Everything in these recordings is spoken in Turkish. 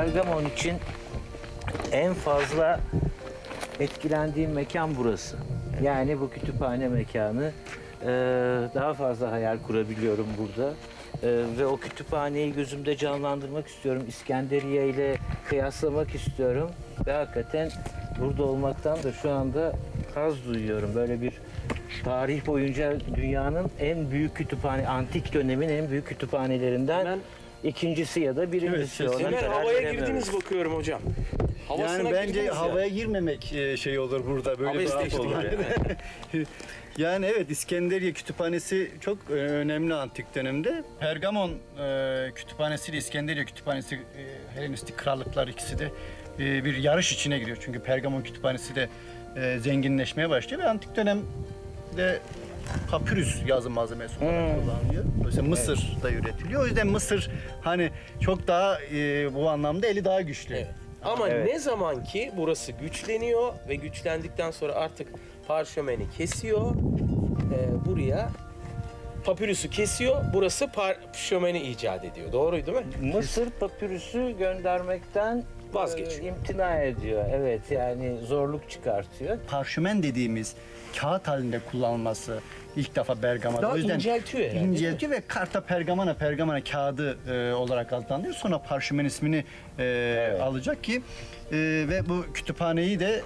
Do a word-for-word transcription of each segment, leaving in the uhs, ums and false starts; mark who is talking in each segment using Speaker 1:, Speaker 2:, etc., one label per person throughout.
Speaker 1: Pergamon için en fazla etkilendiğim mekan burası. Yani bu kütüphane mekanı. Ee, daha fazla hayal kurabiliyorum burada. Ee, ve o kütüphaneyi gözümde canlandırmak istiyorum. İskenderiye ile kıyaslamak istiyorum. Ve hakikaten burada olmaktan da şu anda haz duyuyorum. Böyle bir tarih boyunca dünyanın en büyük kütüphane, antik dönemin en büyük kütüphanelerinden
Speaker 2: Hemen,
Speaker 1: ikincisi ya da birincisi.
Speaker 3: Evet,
Speaker 1: Ona
Speaker 2: hemen
Speaker 1: karar
Speaker 2: havaya
Speaker 1: veremiyorum.
Speaker 2: girdiniz bakıyorum hocam. Havasına
Speaker 3: Yani bence
Speaker 2: girdiniz ya.
Speaker 3: havaya girmemek e, şey olur burada böyle bir
Speaker 2: Abesleştik
Speaker 3: olur.
Speaker 2: yani.
Speaker 3: Yani evet, İskenderiye Kütüphanesi çok e, önemli antik dönemde. Pergamon e, Kütüphanesi ile İskenderiye Kütüphanesi, e, Helenistik krallıklar ikisi de e, bir yarış içine giriyor. Çünkü Pergamon Kütüphanesi de e, zenginleşmeye başlıyor ve antik dönemde papyrus yazım malzemesi olarak
Speaker 1: Hmm.
Speaker 3: kullanılıyor. Mesela Mısır'da üretiliyor. O yüzden Mısır hani çok daha e, bu anlamda eli daha güçlü.
Speaker 2: Evet. Ama
Speaker 1: Evet.
Speaker 2: ne zaman ki burası güçleniyor ve güçlendikten sonra artık parşömeni kesiyor, e, buraya papirüsü kesiyor, burası parşömeni icat ediyor. Doğruydu değil mi?
Speaker 1: Mısır papürüsü göndermekten
Speaker 2: Vazgeçiyor.
Speaker 1: e, imtina ediyor. Evet, yani zorluk çıkartıyor.
Speaker 3: Parşömen dediğimiz kağıt halinde kullanılması ilk defa Bergama'da.
Speaker 2: Daha
Speaker 3: o yüzden
Speaker 2: inceltiyor herhalde, değil mi?
Speaker 3: İnceltiyor ve karta pergamana, pergamana kağıdı e, olarak adlandırıyor. Sonra parşömen ismini e, alacak ki e, ve bu kütüphaneyi de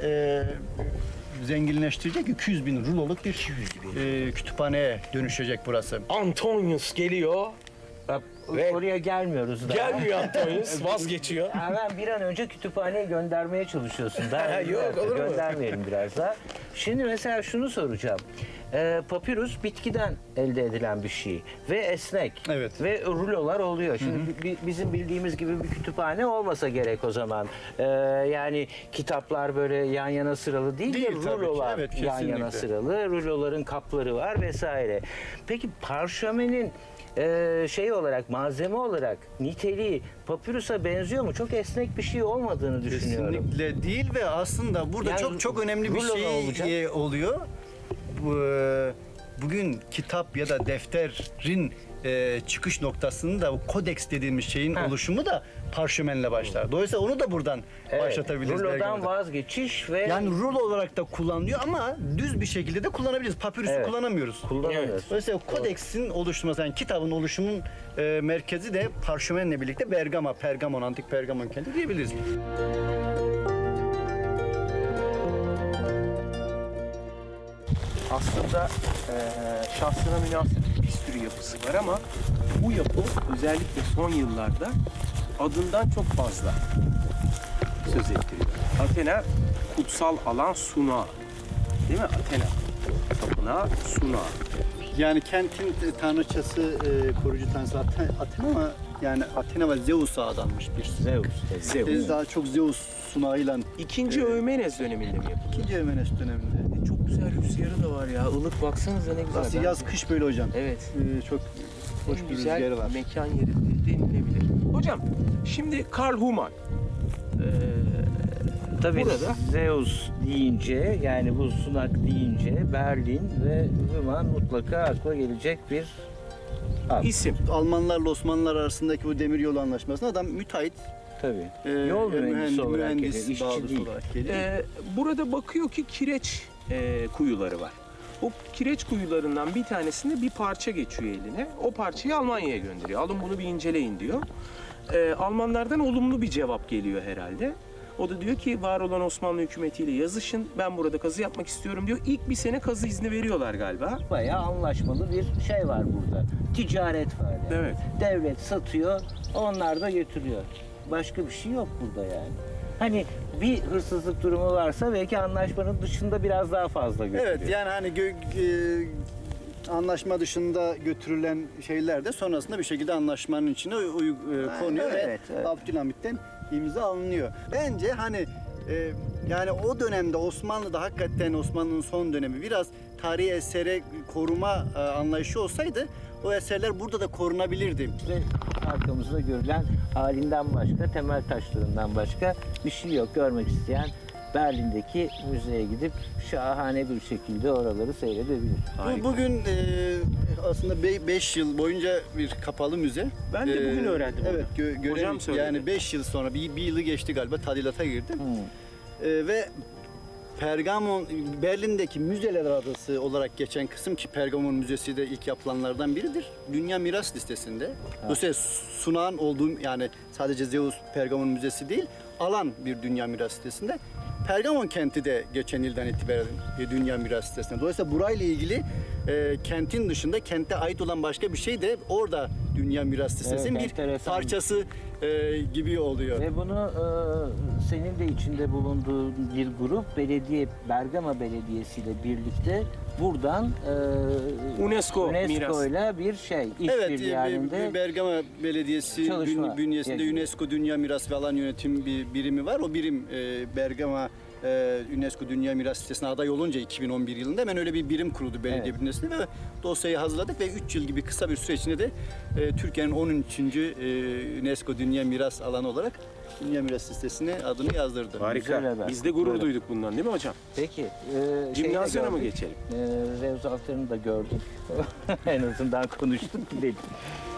Speaker 3: e, zenginleştirecek. iki yüz bin ruloluk bir e, kütüphaneye dönüşecek burası.
Speaker 2: Antonius geliyor,
Speaker 1: Bak,
Speaker 2: Ve-
Speaker 1: oraya gelmiyoruz daha.
Speaker 2: gelmiyor Antonius, vazgeçiyor.
Speaker 1: Hemen bir an önce kütüphaneye göndermeye çalışıyorsun. Daha
Speaker 2: Yok, olur mu?
Speaker 1: Göndermeyelim biraz daha. Şimdi mesela şunu soracağım. Ee, papirus bitkiden elde edilen bir şey ve esnek.
Speaker 3: Evet.
Speaker 1: Ve rulolar oluyor. Şimdi bi- bi- bizim bildiğimiz gibi bir kütüphane olmasa gerek o zaman. Ee, yani kitaplar böyle yan yana sıralı değil,
Speaker 3: Değil
Speaker 1: de
Speaker 3: tabii ki.
Speaker 1: rulolar
Speaker 3: Evet,
Speaker 1: yan yana
Speaker 3: kesinlikle.
Speaker 1: sıralı. Ruloların kapları var vesaire. Peki parşömenin e, şey olarak, malzeme olarak niteliği papürusa benziyor mu? Çok esnek bir şey olmadığını düşünüyorum.
Speaker 3: Kesinlikle değil ve aslında burada
Speaker 1: Yani
Speaker 3: çok çok önemli bir
Speaker 1: rulo ne
Speaker 3: şey
Speaker 1: olacak?
Speaker 3: e, oluyor. Bu, e, bugün kitap ya da defterin e, çıkış noktasını da o kodeks dediğimiz şeyin
Speaker 1: Heh.
Speaker 3: oluşumu da parşömenle başlar. Dolayısıyla onu da buradan
Speaker 1: Evet,
Speaker 3: başlatabiliriz.
Speaker 1: rulodan
Speaker 3: Bergama'da.
Speaker 1: vazgeçiş ve
Speaker 3: Yani rulo olarak da kullanılıyor ama düz bir şekilde de kullanabiliriz. Papyrus'u
Speaker 1: Evet.
Speaker 3: kullanamıyoruz.
Speaker 1: kullanıyoruz.
Speaker 2: Evet.
Speaker 3: Dolayısıyla kodeksin oluşturması, yani kitabın oluşumun e, merkezi de parşömenle birlikte Bergama, Pergamon, antik Pergamon kenti diyebiliriz.
Speaker 2: Aslında eee şahsına münasır bir sürü yapısı var ama bu yapı özellikle son yıllarda adından çok fazla söz ettiriyor. Athena kutsal alan sunağı. Değil mi? Athena tapınağı sunağı.
Speaker 3: Yani kentin tanrıçası, e, korucu tanrısı Athena, Athena ama yani Athena ve Zeus'a adanmış bir
Speaker 1: Zeus.
Speaker 2: Zeus.
Speaker 3: Biz daha çok Zeus sunağıyla
Speaker 2: İkinci Öğmenez döneminde mi yapıldı?
Speaker 3: ikinci Emenes döneminde.
Speaker 2: E, Çok güzel rüzgarı da var ya. Ilık baksanıza ne güzel.
Speaker 3: Aslında
Speaker 2: Ben-
Speaker 3: yaz kış böyle hocam.
Speaker 2: Evet.
Speaker 3: E, çok hoş
Speaker 2: En
Speaker 3: bir
Speaker 2: güzel
Speaker 3: rüzgarı var.
Speaker 2: mekan yeri denilebilir. Hocam şimdi Karl Humann eee,
Speaker 1: Tabii
Speaker 2: burada
Speaker 1: Zeus deyince, yani bu sunak deyince Berlin ve Rüman mutlaka akla gelecek bir ad.
Speaker 2: isim.
Speaker 3: Almanlarla Osmanlılar arasındaki bu demiryolu anlaşmasında adam müteahhit,
Speaker 1: Tabii.
Speaker 3: e,
Speaker 1: Yol mühendisi olarak
Speaker 3: mühendis
Speaker 1: geliyor, işçi
Speaker 3: bağlısı
Speaker 1: değil.
Speaker 3: olarak geliyor.
Speaker 2: Eee, burada bakıyor ki kireç eee, kuyuları var. O kireç kuyularından bir tanesinde bir parça geçiyor eline. O parçayı Almanya'ya gönderiyor. Alın bunu bir inceleyin diyor. Eee, Almanlardan olumlu bir cevap geliyor herhalde. O da diyor ki var olan Osmanlı hükümetiyle yazışın. Ben burada kazı yapmak istiyorum diyor. İlk bir sene kazı izni veriyorlar galiba.
Speaker 1: Bayağı anlaşmalı bir şey var burada. Ticaret var yani.
Speaker 2: Evet.
Speaker 1: Devlet satıyor, onlar da götürüyor. Başka bir şey yok burada yani. Hani bir hırsızlık durumu varsa belki anlaşmanın dışında biraz daha fazla götürüyor.
Speaker 3: Evet, yani hani gö- e, anlaşma dışında götürülen şeyler de sonrasında bir şekilde anlaşmanın içine uy- uy- e, konuyor
Speaker 1: evet,
Speaker 3: ve
Speaker 1: evet.
Speaker 3: Abdülhamit'ten imza alınıyor. Bence hani e, yani o dönemde Osmanlı'da hakikaten Osmanlı'nın son dönemi biraz tarihi esere koruma e, anlayışı olsaydı o eserler burada da korunabilirdi.
Speaker 1: Ve arkamızda görülen halinden başka, temel taşlarından başka bir şey yok. Görmek isteyen Berlin'deki müzeye gidip şahane bir şekilde oraları seyredebilir.
Speaker 2: Harika.
Speaker 3: Bu bugün e, aslında beş yıl boyunca bir kapalı müze.
Speaker 2: Ben de bugün
Speaker 3: E,
Speaker 2: öğrendim
Speaker 3: Evet,
Speaker 2: onu.
Speaker 3: gö- görev-
Speaker 2: Hocam söyledi.
Speaker 3: yani beş yıl sonra bir, bir yılı geçti galiba tadilata girdim.
Speaker 1: Hmm.
Speaker 3: E, ve Pergamon, Berlin'deki müzeler adası olarak geçen kısım ki Pergamon Müzesi de ilk yapılanlardan biridir. Dünya Miras Listesi'nde. Dolayısıyla sunağın olduğum yani sadece Zeus Pergamon Müzesi değil, alan bir Dünya Miras Listesi'nde. Pergamon kenti de geçen yıldan itibaren bir Dünya Miras Listesi'nde. Dolayısıyla burayla ilgili e, kentin dışında kente ait olan başka bir şey de orada Dünya Miras Listesi'nin
Speaker 1: Evet,
Speaker 3: bir
Speaker 1: enteresan.
Speaker 3: parçası e, gibi oluyor.
Speaker 1: Ve bunu e, senin de içinde bulunduğun bir grup belediye, Bergama Belediyesi ile birlikte buradan e,
Speaker 2: UNESCO
Speaker 1: UNESCO
Speaker 2: miras.
Speaker 1: ile bir şey,
Speaker 3: Evet,
Speaker 1: işbirliği
Speaker 3: e,
Speaker 1: halinde.
Speaker 3: Bergama Belediyesi
Speaker 1: çalışma
Speaker 3: bün- bünyesinde
Speaker 1: yapıyor.
Speaker 3: UNESCO Dünya Miras ve Alan Yönetim bir birimi var. O birim e, Bergama e, UNESCO Dünya Miras Listesi'ne aday olunca iki bin on bir yılında hemen öyle bir birim kuruldu belediye
Speaker 1: Evet.
Speaker 3: bünyesinde ve dosyayı hazırladık ve üç yıl gibi kısa bir süre içinde de e, Türkiye'nin on üçüncü E, UNESCO Dünya Miras Alanı olarak Dünya Miras Listesi'ne adını yazdırdı.
Speaker 1: Güzel
Speaker 2: Harika.
Speaker 1: haber.
Speaker 2: Biz de gurur
Speaker 1: Böyle.
Speaker 2: duyduk bundan değil mi hocam?
Speaker 1: Peki. E, şeyi de
Speaker 2: Gimnazyona mı
Speaker 1: gördük.
Speaker 2: geçelim?
Speaker 1: E, Zeus Altar'ını da gördük. En azından konuştuk. Gidelim.